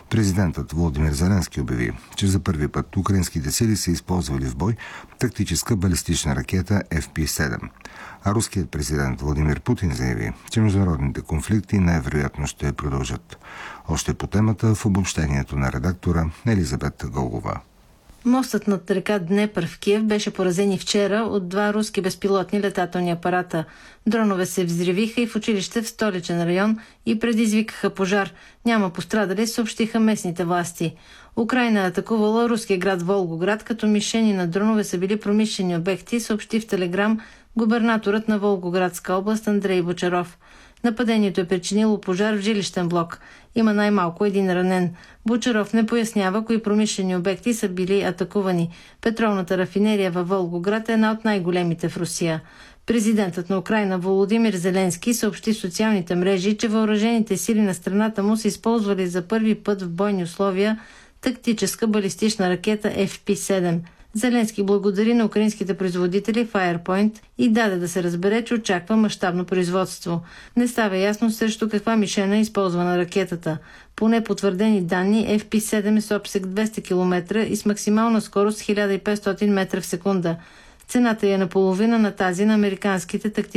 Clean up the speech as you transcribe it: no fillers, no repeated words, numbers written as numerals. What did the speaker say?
Президентът Володимир Зеленски обяви, че за първи път украинските сили са използвали в бой тактическа балистична ракета FP-7. А руският президент Владимир Путин заяви, че международните конфликти най-вероятно ще продължат. Още по темата в обобщението на редактора Елизабет Голгова. Мостът над река Днепър в Киев беше поразен и вчера от 2 руски безпилотни летателни апарата. Дронове се взривиха и в училище в столичен район и предизвикаха пожар. Няма пострадали, съобщиха местните власти. Украйна е атакувала руския град Волгоград, като мишени на дронове са били промишлени обекти, съобщи в телеграм губернаторът на Волгоградска област Андрей Бочаров. Нападението е причинило пожар в жилищен блок. Има най-малко 1 ранен. Бочаров не пояснява кои промишлени обекти са били атакувани. Петролната рафинерия във Волгоград е една от най-големите в Русия. Президентът на Украйна Володимир Зеленски съобщи в социалните мрежи, че въоръжените сили на страната му са използвали за първи път в бойни условия тактическа балистична ракета FP-7. Зеленски благодари на украинските производители Firepoint и даде да се разбере, че очаква мащабно производство. Не става ясно срещу каква мишена е използвана ракетата. По непотвърдени данни FP-7 е с обсег 200 км и с максимална скорост 1500 метра в секунда. Цената е наполовина на тази на американските тактически